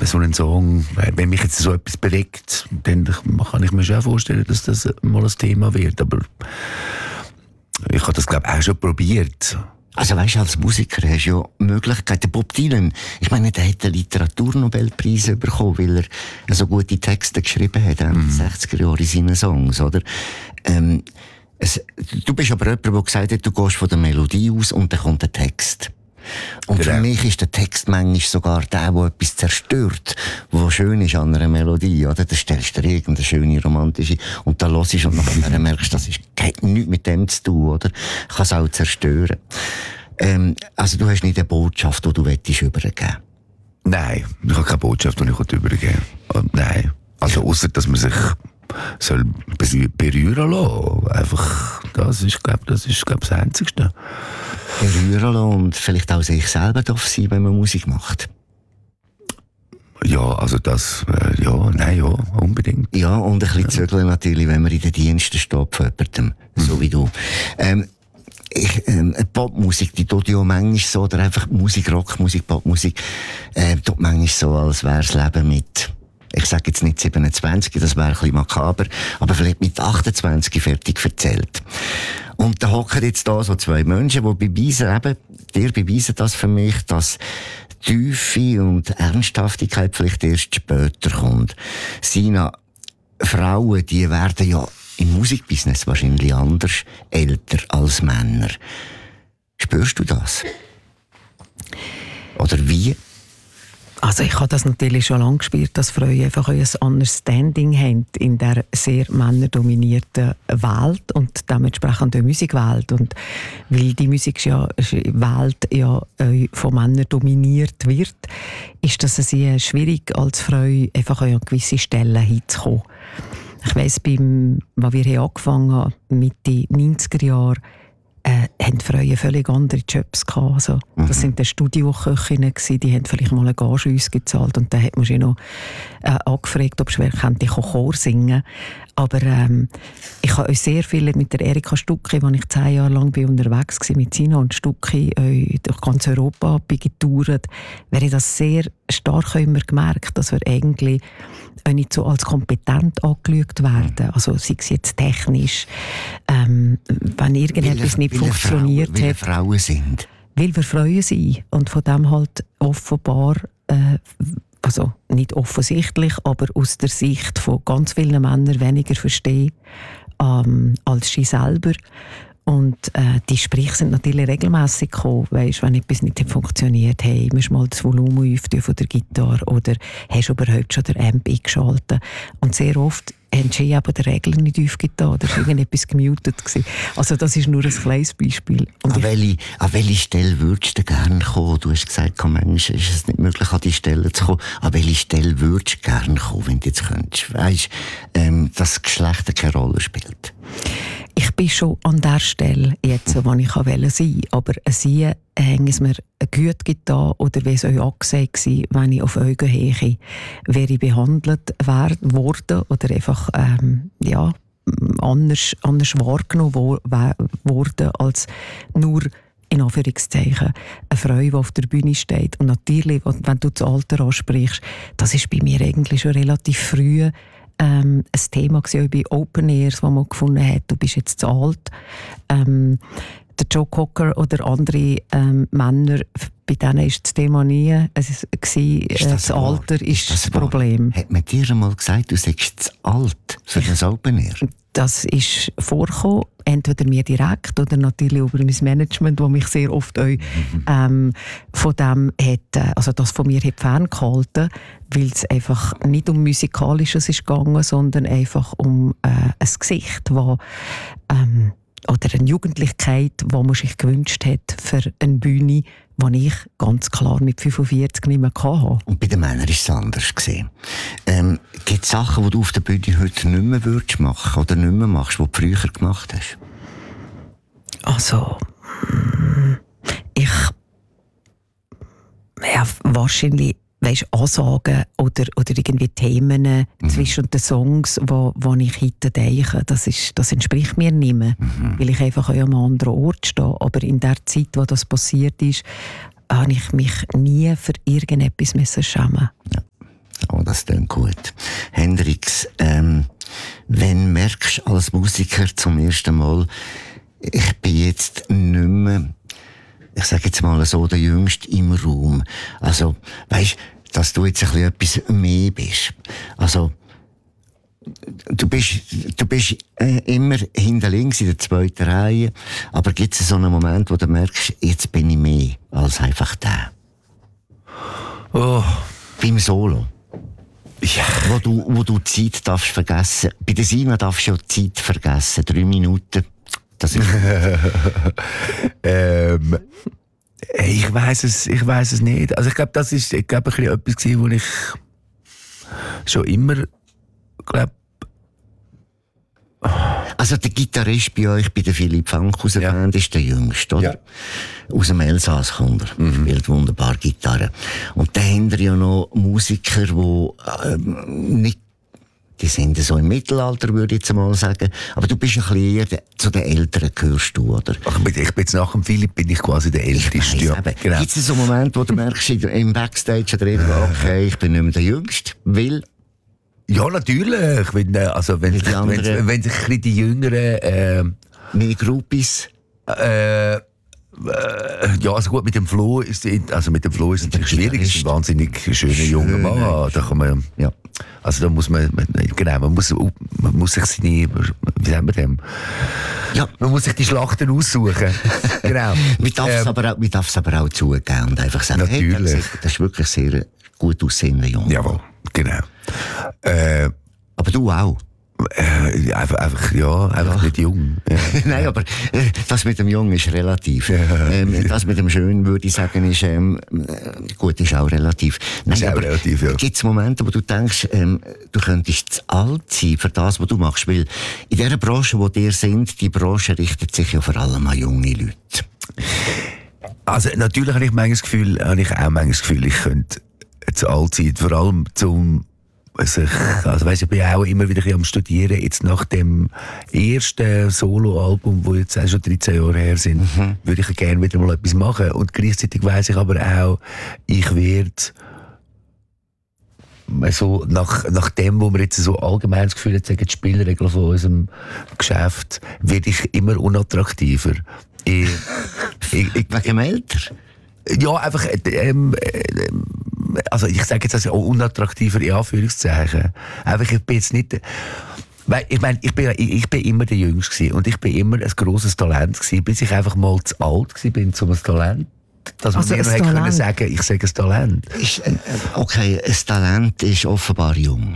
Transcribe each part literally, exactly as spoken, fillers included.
so ein Song, wenn mich jetzt so etwas bewegt, dann kann ich mir schon vorstellen, dass das mal ein Thema wird. Aber ich habe das, glaube ich, auch schon probiert. Also weißt du, als Musiker hast du ja Möglichkeiten. Bob Dylan, ich meine, der hat den Literaturnobelpreis bekommen, weil er so gute Texte geschrieben hat, in den mm. sechziger Jahren in seinen Songs, oder? Ähm, es, du bist aber jemand, der gesagt hat, du gehst von der Melodie aus und dann kommt der Text. Und genau. Für mich ist der Text manchmal sogar der, der etwas zerstört, was schön ist an einer Melodie, oder? Da stellst du dir irgendeine schöne, romantische, und dann hörst du und nachher merkst du, das ist, hat nichts mit dem zu tun, oder? Kann es auch zerstören. Ähm, also du hast nicht eine Botschaft, die du übergeben willst? Nein, ich habe keine Botschaft, die ich übergeben will. Nein. Also ausser, dass man sich soll berühren lassen. Einfach, das ist, glaube das ist, glaub, das Einzigste. Berühren lassen und vielleicht auch sich selber darf sein, wenn man Musik macht. Ja, also das, äh, ja, nein, ja, unbedingt. Ja, und ein bisschen ja. Zögeln natürlich, wenn man in den Diensten steht von jemandem, mhm. so wie du. Ähm, Ich, ähm, Popmusik, die tut ja manchmal so, oder einfach Musik, Rockmusik, Popmusik, äh, tut manchmal so, als wäre das Leben mit, ich sage jetzt nicht siebenundzwanzig, das wäre ein bisschen makaber, aber vielleicht mit achtundzwanzig fertig erzählt. Und da hocken jetzt da so zwei Menschen, die beweisen, eben, dir beweisen das für mich, dass Tiefe und Ernsthaftigkeit vielleicht erst später kommt. Sina, Frauen, die werden ja im Musikbusiness wahrscheinlich anders älter als Männer. Spürst du das? Oder wie? Also ich habe das natürlich schon lange gespürt, dass Frauen einfach ein Understanding haben in der sehr männerdominierten Welt und dementsprechend der Musikwelt. Und weil die Musikwelt ja von Männern dominiert wird, ist das sehr schwierig, als Frau einfach an gewisse Stellen hinzukommen. Ich weiss, beim, als wir angefangen haben, Mitte neunziger Jahre, äh, haben die Frauen völlig andere Jobs gehabt. Also, mhm. Das sind die Studioköchinnen gewesen, die haben vielleicht mal eine Gage uns gezahlt und dann hat man sich noch äh, angefragt, ob schwer könnte ich auch Chor singen. Aber ähm, ich habe euch sehr viel mit der Erika Stucki, als ich zehn Jahre lang bin unterwegs war mit Sina und Stucki äh, durch ganz Europa getourt, wäre ich das sehr stark immer gemerkt, dass wir eigentlich auch nicht so als kompetent angeschaut werden. Also sei es jetzt technisch, ähm, wenn irgendetwas nicht weil funktioniert Frauen, weil hat. Frauen sind. Weil wir Frauen sind und von dem halt offenbar, äh, also nicht offensichtlich, aber aus der Sicht von ganz vielen Männern weniger verstehen ähm, als sie selber. Und äh, die Gespräche sind natürlich regelmässig gekommen. Weisst, wenn etwas nicht funktioniert, hey, musst du mal das Volumen öffnen von der Gitarre oder hast du überhaupt schon den Amp eingeschaltet? Und sehr oft haben sie eben die Regeln nicht aufgetan oder war irgendetwas gemutet gewesen. Also das ist nur ein kleines Beispiel. Und an, welche, an welche Stelle würdest du gerne kommen? Du hast gesagt, manchmal ist es nicht möglich, an die Stelle zu kommen. An welche Stelle würdest du gerne kommen, wenn du jetzt könntest? Weisst, ähm, dass Geschlechter keine Rolle spielt. Ich bin schon an der Stelle, jetzt, wo ich sein wollte. Aber sie hängen es mir gut getan oder wie es euch angesagt war, wenn ich auf Augenhöhe wäre behandelt worden oder einfach ähm, ja, anders, anders wahrgenommen worden als nur in Anführungszeichen eine Frau, die auf der Bühne steht. Und natürlich, wenn du das Alter ansprichst, das ist bei mir eigentlich schon relativ früh Ähm, ein Thema war bei Open Airs, wo man gefunden hat, du bist jetzt zu alt. Ähm, der Joe Cocker oder andere ähm, Männer, bei denen ist das Thema nie. Es war, äh, das, das Alter ist, ist das, das Problem. Hat man dir einmal gesagt, du seist zu alt für das Open Air? Das ist vorgekommen, entweder mir direkt oder natürlich über mein Management, das mich sehr oft auch, ähm, von dem hat, also das von mir hat ferngehalten, weil es einfach nicht um Musikalisches ist gegangen, sondern einfach um äh, ein Gesicht, das ähm, oder eine Jugendlichkeit, die man sich gewünscht hat für eine Bühne, die ich ganz klar mit fünfundvierzig nicht mehr hatte. Und bei den Männern war es anders. Ähm, gibt es Sachen, die du auf der Bühne heute nicht mehr würdest machen oder nicht mehr machst, die du früher gemacht hast? Also, ich ja, wahrscheinlich weißt, Ansagen oder, oder irgendwie Themen mhm. zwischen den Songs, wo, wo ich heute denke, das, ist, das entspricht mir nicht mehr, mhm. weil ich einfach an einem anderen Ort stehe. Aber in der Zeit, wo das passiert ist, habe ich mich nie für irgendetwas schämen. Ja. das klingt gut. Hendrix, ähm, wenn merkst du als Musiker zum ersten Mal, ich bin jetzt nicht mehr, ich sage jetzt mal so, der Jüngste im Raum. Also, weisst, dass du jetzt ein bisschen etwas mehr bist. Also, du bist, du bist äh, immer hinter links in der zweiten Reihe, aber gibt es so einen Moment, wo du merkst, jetzt bin ich mehr als einfach der? Oh. Beim Solo. Ja. Wo du, wo du Zeit darfst vergessen. Bei der Sina darfst du ja Zeit vergessen. Drei Minuten. Das ist ähm, ich weiss es, ich weiss es nicht. Also ich glaube, das ist, ich glaube, ein bisschen etwas gewesen, wo ich schon immer, glaube. Also der Gitarrist bei euch, bei der Philipp Fankhauser Ja. Band, ist der Jüngste, oder? Ja. Aus dem Elsass kommt er. Mhm. Spielt wunderbar Gitarre. Und dann haben wir ja noch Musiker, die ähm, nicht, die sind so im Mittelalter, würde ich jetzt mal sagen. Aber du bist ein bisschen eher de, zu den Älteren, gehörst du, oder? Ach, ich bin jetzt nach dem Philipp bin ich quasi der Älteste. Ja, genau. Gibt es so einen Moment, wo du merkst, im Backstage oder irgendwo, okay, ich bin nicht mehr der Jüngste, weil... Ja, natürlich. Wenn, also, wenn, Die anderen- wenn, wenn sich ein bisschen die Jüngeren, äh, Mehr Groupies. äh, äh, ja, also gut, mit dem Flo ist, also mit dem Flo ist es natürlich schwierig. Es ist ein wahnsinnig schöner junger Mann. Da kann man, Ja. also da muss man, man, genau, man muss, man muss sich seine, wie sagen wir dem? Ja. Man muss sich die Schlachten aussuchen. Genau. Man darf es Ähm, aber, auch- man darf es aber auch zugeben und einfach sagen, Natürlich. hey, das, ist, das ist wirklich sehr gut aussehender Junge. Jawohl, genau. Äh, Aber du auch. äh, einfach, einfach, ja, einfach Ja. nicht jung. Ja. Nein, aber äh, das mit dem Jungen ist relativ. Ähm, das mit dem Schönen, würde ich sagen, ist, ähm, äh, gut, ist auch relativ. Nein, Ist auch aber relativ, ja. gibt es Momente, wo du denkst, ähm, du könntest zu alt sein für das, was du machst? Weil in dieser Branche, wo ihr sind, die Branche richtet sich ja vor allem an junge Leute. Also natürlich habe ich manchmal das Gefühl, habe ich auch manchmal das Gefühl, ich könnte zu alt sein, vor allem zum also, ich, also weißt, ich bin auch immer wieder ein bisschen am Studieren, jetzt nach dem ersten Soloalbum, wo jetzt auch schon dreizehn Jahre her sind, mhm. würde ich gerne wieder mal etwas machen und gleichzeitig weiss ich aber auch, ich werde so nach, nach dem, wo wir jetzt so allgemein das Gefühl haben, sagen die Spielregeln von unserem Geschäft, werde ich immer unattraktiver. Ich, ich, ich, Wegen dem Alter? Ja, einfach, ähm, äh, also ich sage jetzt also auch unattraktiver in Anführungszeichen. Einfach, ich bin jetzt nicht, weil ich meine, ich bin, ich, ich bin immer der Jüngste gewesen und ich bin immer ein grosses Talent gewesen, bis ich einfach mal zu alt gewesen bin, um ein Talent, dass man Also mir ein noch hätte Talent. können sagen, ich sage ein Talent. Ist, äh, okay, ein Talent ist offenbar jung.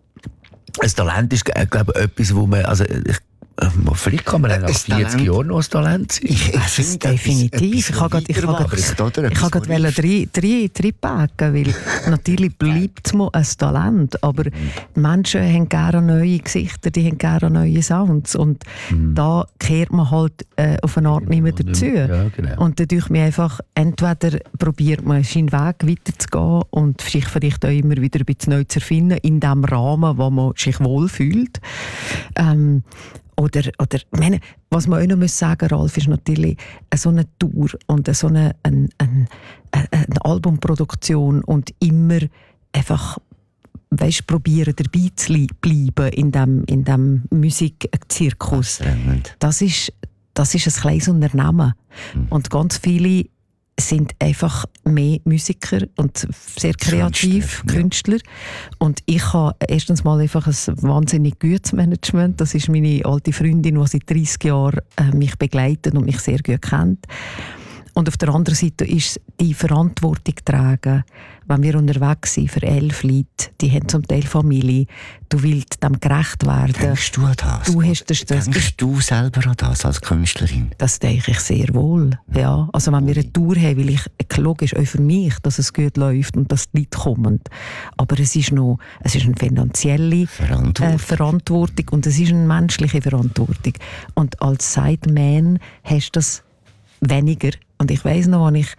Ein Talent ist, äh, glaube ich, etwas, wo man, also ich, äh, vielleicht kann man dann nach Ein vierzig Talent- Jahren noch ein Talent sein. Ich, ich Also finde definitiv. Ich habe gerade ich habe gerade- ich habe gerade wollen drei, drei, drei packen, weil natürlich bleibt es mal ein Talent, aber die Menschen haben gerne neue Gesichter, die haben gerne neue Sounds und da kehrt man halt äh, auf eine Art nicht mehr dazu. Ja, genau. Und dadurch mir einfach, entweder probiert man seinen Weg weiterzugehen und sich vielleicht auch immer wieder ein bisschen neu zu erfinden, in dem Rahmen, wo man sich wohlfühlt. Ähm, Oder, oder ich meine, was man auch noch muss sagen, Ralf, ist natürlich so eine Tour und so eine, eine, eine, eine Albumproduktion und immer einfach, weißt, probieren dabei zu li- bleiben in dem, in dem Musikzirkus. Das ist, das ist ein kleines Unternehmen. Mhm. Und ganz viele sind einfach mehr Musiker und sehr kreativ, Künstler, Künstler. Ja. Und ich habe erstens mal einfach ein wahnsinnig gutes Management. Das ist meine alte Freundin, die seit dreissig Jahren äh, mich begleitet und mich sehr gut kennt. Und auf der anderen Seite ist die Verantwortung tragen, wenn wir unterwegs sind für elf Leute, die haben zum Teil Familie, du willst dem gerecht werden. Denkst du an das? Du hast das, das Denkst du selber an das als Künstlerin? Das denke ich sehr wohl. Ja. Also wenn wir eine Tour haben, will ich logisch auch für mich, dass es gut läuft und dass die Leute kommen. Aber es ist noch, es ist eine finanzielle Verantwortung. Äh, Verantwortung und es ist eine menschliche Verantwortung. Und als Sideman hast du das weniger. Und ich weiss noch, als ich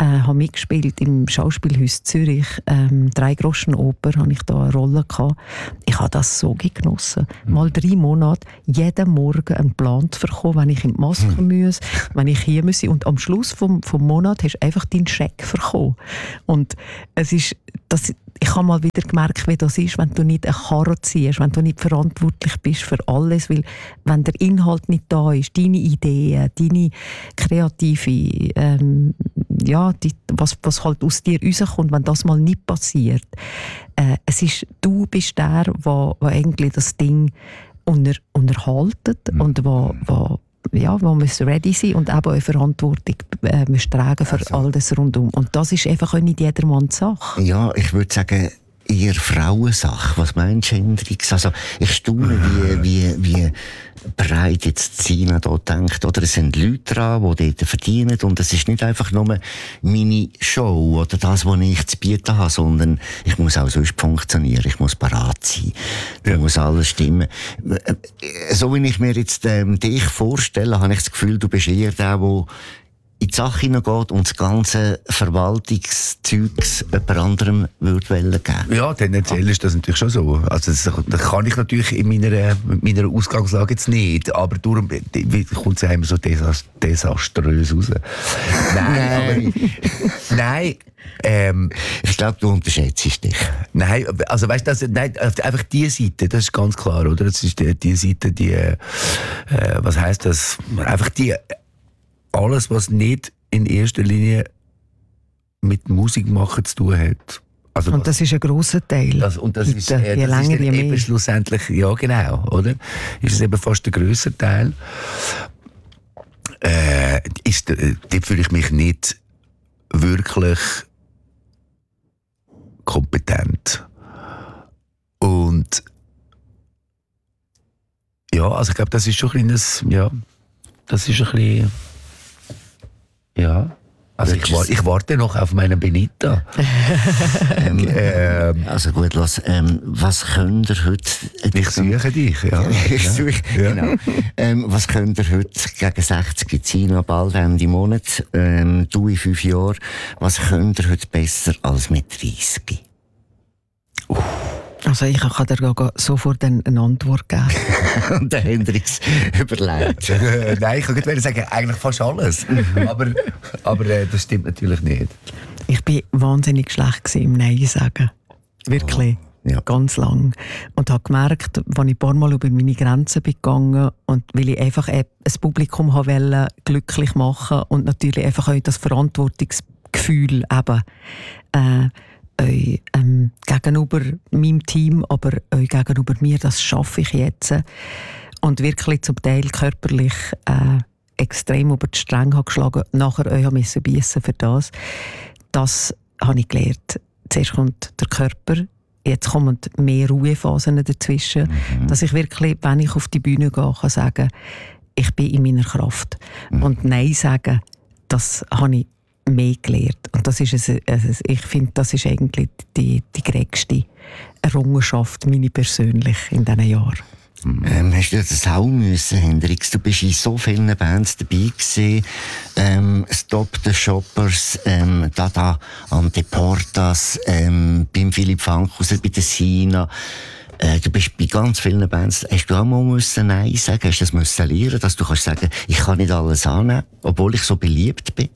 äh, habe mitgespielt im Schauspielhaus Zürich, ähm, Drei-Groschen-Oper, habe ich da eine Rolle gehabt. Ich habe das so genossen. Mal drei Monate, jeden Morgen einen Plan zu bekommen, wenn ich in die Maske mhm. muss, wenn ich hier muss. Und am Schluss vom, vom Monat hast du einfach deinen Scheck bekommen. Und es ist, das, ich habe mal wieder gemerkt, wie das ist, wenn du nicht eine Karre ziehst, wenn du nicht verantwortlich bist für alles, weil wenn der Inhalt nicht da ist, deine Ideen, deine kreative, ähm, ja, die, was, was halt aus dir rauskommt, wenn das mal nicht passiert, äh, es ist, du bist der, der eigentlich das Ding unter, unterhaltet mhm. und wo, wo ja, wo muss ready sein und eben eine Verantwortung äh, muss tragen für also. all das rundum. Und das ist einfach auch nicht jedermanns Sache. Ja, ich würde sagen, eher Frauensache. Was meinst du, Hendrix? Also, ich staune, wie, wie, wie breit jetzt Sina da denkt. Oder es sind Leute dran, die dort verdienen. Und es ist nicht einfach nur meine Show oder das, was ich zu bieten habe, sondern ich muss auch sonst funktionieren. Ich muss parat sein. Da ja. muss alles stimmen. So wie ich mir jetzt ähm, dich vorstelle, habe ich das Gefühl, du bist eher der, der in die Sache hineingeht und das ganze Verwaltungszeugs jemand anderem würde geben. Ja, tendenziell ist das natürlich schon so. Also das, das kann ich natürlich in meiner, meiner Ausgangslage jetzt nicht, aber darum kommt es immer so desast- desaströs raus. Nein, aber, nein. Ähm, ich glaube, du unterschätzt dich. Nein, also weißt du, nein, einfach die Seite, das ist ganz klar, oder? Das ist die, die Seite, die, äh, was heisst das? Einfach die, alles, was nicht in erster Linie mit Musik machen zu tun hat. Also und das ist ein grosser Teil. Das, und das ist, äh, je das länger, ist je eben mehr. Schlussendlich, ja genau, oder? Ist es eben fast der grösser Teil. Äh, ist, äh, dort fühle ich mich nicht wirklich kompetent. Und ja, also ich glaube, das ist schon ein kleines, ja, das ist ein bisschen, ja. Also ich, war, ich warte noch auf meine Benita. ähm, ähm, also gut, los, ähm, was könnt ihr heute... Ich suche dich, ja. ich suche, ja. genau. Ähm, was könnt ihr heute gegen sechzig Sina bald Ende Monat, ähm, du in fünf Jahren, was könnt ihr heute besser als mit dreißig? Uh. Also ich kann dir sofort eine Antwort geben. Und der Hendrix überlegt. Nein, ich könnte sagen, eigentlich fast alles. aber aber äh, das stimmt natürlich nicht. Ich war wahnsinnig schlecht im Nein sagen. Wirklich. Oh, ja. Ganz lang. Und habe gemerkt, als ich ein paar Mal über meine Grenzen bin gegangen und weil ich einfach ein Publikum wollte, glücklich machen und natürlich einfach auch das Verantwortungsgefühl eben, äh, euch, ähm, gegenüber meinem Team, aber euch gegenüber mir, das schaffe ich jetzt. Und wirklich zum Teil körperlich äh, extrem über die Stränge habe geschlagen, nachher euch müssen beißen für das. Das habe ich gelernt. Zuerst kommt der Körper, jetzt kommen mehr Ruhephasen dazwischen, mhm. dass ich wirklich, wenn ich auf die Bühne gehe, kann sagen, ich bin in meiner Kraft. Mhm. Und Nein sagen, das habe ich mehr gelernt. Und das ist ein, also ich finde, das ist eigentlich die, die größte Errungenschaft, meine persönlich, in diesen Jahren. Ähm, hast du das auch müssen, Hendrix? Du bist in so vielen Bands dabei gewesen. Ähm, Stop the Shoppers, ähm, Dada Anteportas, ähm, beim Philipp Fankhauser, bei der Sina. Äh, du bist bei ganz vielen Bands. Hast du auch mal müssen Nein sagen? Hast du das müssen lernen, dass du kannst sagen, ich kann nicht alles annehmen, obwohl ich so beliebt bin?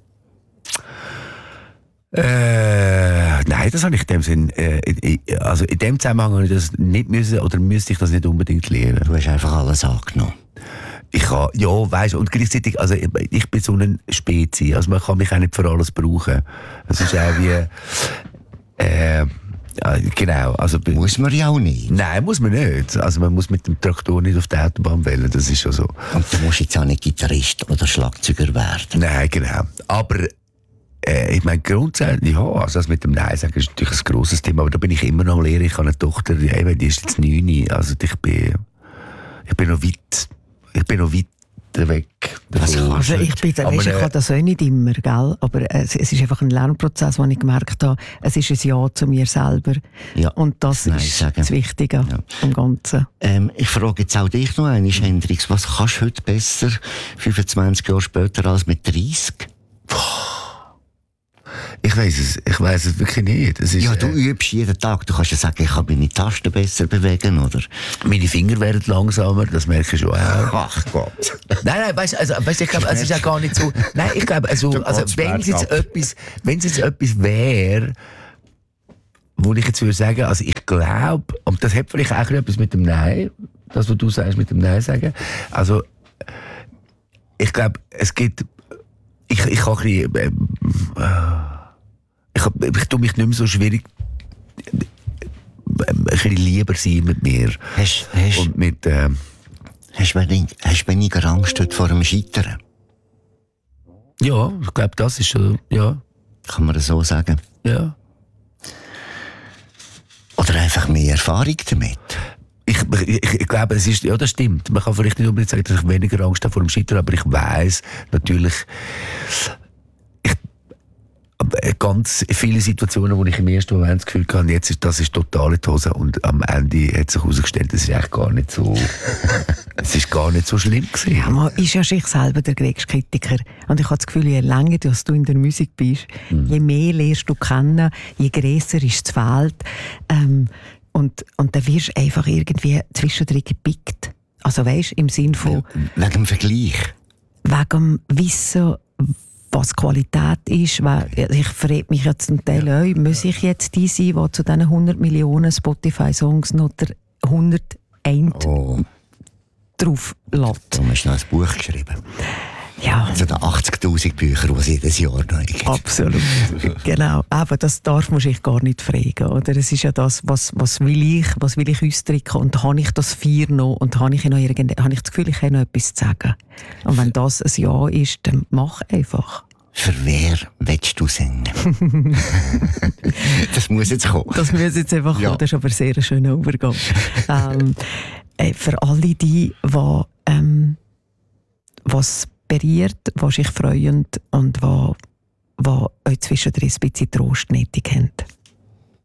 Äh, nein, das habe ich in dem Sinn, äh, also in dem Zusammenhang habe ich das nicht müssen, oder müsste ich das nicht unbedingt lernen. Du hast einfach alles angenommen. Ich kann, ja, weisst und gleichzeitig, also ich, ich bin so eine Spezie, also man kann mich auch nicht für alles brauchen. Es ist auch wie, äh, ja, genau, also... Muss man ja auch nicht. Nein, muss man nicht. Also man muss mit dem Traktor nicht auf die Autobahn wählen, das ist schon so. Und du musst jetzt auch nicht Gitarrist oder Schlagzeuger werden. Nein, genau. Aber Äh, ich meine, grundsätzlich, ja, also das mit dem Nein sagen ist natürlich ein grosses Thema, aber da bin ich immer noch Lehrer. Ich habe eine Tochter, die, die ist jetzt neun, also ich bin, ich bin noch weit, ich bin noch weit weg. Also, also ich bin, weißt, ich kann das auch nicht immer, gell? Aber es, es ist einfach ein Lernprozess, wo ich gemerkt habe, es ist ein Ja zu mir selber. Ja, und das Nein ist sagen. das Wichtige ja. am Ganzen. Ähm, ich frage jetzt auch dich noch einmal, Hendrix, was kannst du heute besser, fünfundzwanzig Jahre später, als mit dreißig? Ich weiss es, ich weiss es wirklich nicht. Es ist, Ja, du äh, übst jeden Tag. Du kannst ja sagen, ich kann meine Tasten besser bewegen, oder? meine Finger werden langsamer, das merke ich schon auch. Ach Gott. Nein, nein, weißt, also, weißt, ich glaube, es ist ja gar nicht so. Nein, ich glaube, also, Du also kannst wenn es jetzt bergab. etwas, wenn es jetzt etwas wäre, wo ich jetzt würde sagen, also ich glaube, und das hat vielleicht auch etwas mit dem Nein, das, was du sagst, mit dem Nein sagen. Also, ich glaube, es gibt, ich, ich kann ein bisschen, ähm, äh, ich, hab- ich tue mich nicht mehr so schwierig, äh, ein bisschen lieber sein mit mir. Hast, hast, Und mit, ähm, hast, wenig, hast weniger Angst heute vor dem Scheitern? ja, ich glaube, das ist schon, ja, Kann man das so sagen? ja. Oder einfach mehr Erfahrung damit? Ich, ich, ich glaube, es ist, ja, das stimmt. Man kann vielleicht nicht unbedingt sagen, dass ich weniger Angst habe vor dem Scheitern, aber ich weiss natürlich, ich, aber ganz viele Situationen, wo ich im ersten Moment das Gefühl hatte, jetzt ist, das ist total in die Hose, und am Ende hat sich herausgestellt, das ist eigentlich gar nicht so, es ist gar nicht so schlimm gewesen. Ja, man ist ja sich selber der größte Kritiker. Und ich habe das Gefühl, je länger dass du in der Musik bist, Mhm. je mehr lernst du kennen, je grösser ist das Feld. Ähm, und, und dann wirst du einfach irgendwie zwischendrin gepickt. Also weisst, im Sinn von, Wegen dem Vergleich. wegen dem Wissen, was Qualität ist. Weil ich frage mich jetzt zum Teil auch, muss ich jetzt die sein, die zu diesen hundert Millionen Spotify-Songs noch der hunderteins Oh, drauf lässt? du hast noch ein Buch geschrieben. Ja. Zu den achtzigtausend Büchern, die es jedes Jahr neu gibt. Absolut. Genau. Aber das darf man sich gar nicht fragen, oder? Es ist ja das, was, was will ich, was will ich ausdrücken, und habe ich das Vier noch, und habe ich noch irgend, habe ich das Gefühl, ich habe noch etwas zu sagen. Und wenn das ein Ja ist, dann mach einfach. Für wer willst du singen? Das muss jetzt kommen. Das muss jetzt einfach Ja. kommen. Das ist aber sehr ein schöner Übergang. ähm, äh, für alle die, die ähm, was berührt, was sich freuen und was, was euch zwischendrin ein bisschen Trost nötig haben.